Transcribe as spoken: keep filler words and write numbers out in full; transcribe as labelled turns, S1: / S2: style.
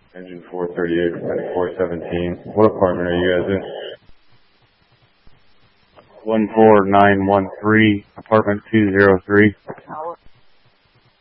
S1: Engine four thirty-eight, four seventeen. What apartment are you guys in?
S2: one four nine one three, apartment two zero three.